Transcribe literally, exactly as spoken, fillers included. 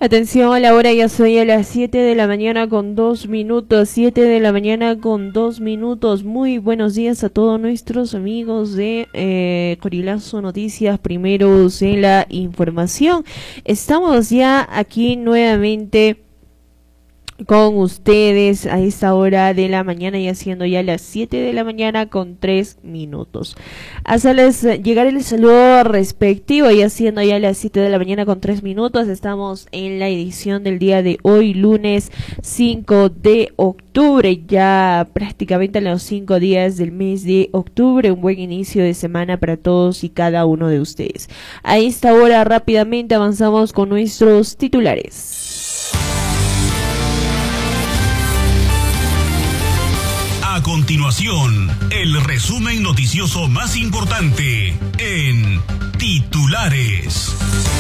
Atención, a la hora ya soy a las siete de la mañana con dos minutos, siete de la mañana con dos minutos. Muy buenos días a todos nuestros amigos de eh, Corilazo Noticias, primeros en la información. Estamos ya aquí nuevamente con ustedes a esta hora de la mañana, y haciendo ya las siete de la mañana con tres minutos. Hasta les llegar el saludo respectivo, y haciendo ya las siete de la mañana con tres minutos, estamos en la edición del día de hoy, lunes cinco de octubre, ya prácticamente en los cinco días del mes de octubre. Un buen inicio de semana para todos y cada uno de ustedes. A esta hora rápidamente avanzamos con nuestros titulares. A continuación, el resumen noticioso más importante en Titulares.